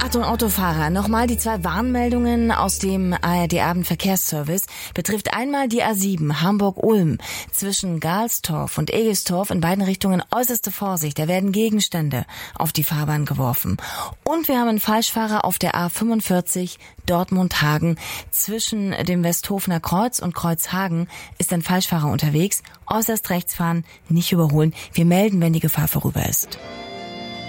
Achtung Autofahrer, nochmal die 2 Warnmeldungen aus dem ARD-Abendverkehrsservice. Betrifft einmal die A7 Hamburg-Ulm zwischen Galstorf und Egelstorf, in beiden Richtungen äußerste Vorsicht. Da werden Gegenstände auf die Fahrbahn geworfen. Und wir haben einen Falschfahrer auf der A45 Dortmund-Hagen. Zwischen dem Westhofener Kreuz und Kreuzhagen ist ein Falschfahrer unterwegs. Äußerst rechts fahren, nicht überholen. Wir melden, wenn die Gefahr vorüber ist.